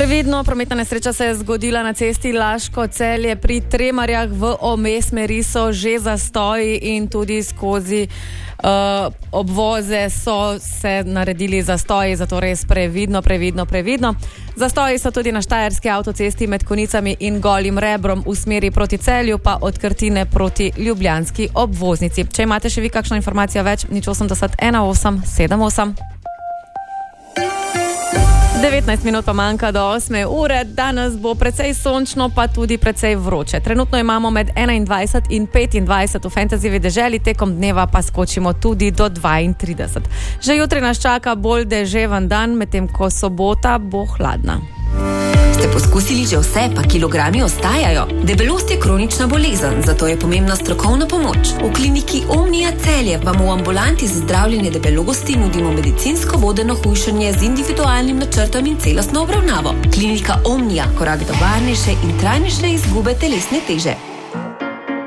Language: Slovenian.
Previdno, prometna nesreča se je zgodila na cesti Laško-Celje pri Tremarjah. V obe smeri so že zastoji in tudi skozi obvoze so se naredili zastoji, zato res previdno. Zastoji so tudi na štajerski avtocesti med Konicami in Golim Rebrom v smeri proti Celju, pa od Krtine proti ljubljanski obvoznici. Če imate še vi kakšno informacijo več, 080 1878. 19 minut pa manjka do 8 ure. Danes bo precej sončno, pa tudi precej vroče. Trenutno imamo med 21 in 25 v Fantasy deželi, tekom dneva pa skočimo tudi do 32. Že jutri nas čaka bolj deževen dan, medtem ko sobota bo hladna. Ste poskusili že vse, pa kilogrami ostajajo? Debelost je kronična bolezen, zato je pomembna strokovna pomoč. V kliniki Omnia Celje vam v ambulanti za zdravljenje debelosti nudimo medicinsko vodeno hujšanje z individualnim načrtom in celostno obravnavo. Klinika Omnia, korak do varnejše in trajnejše izgube telesne teže.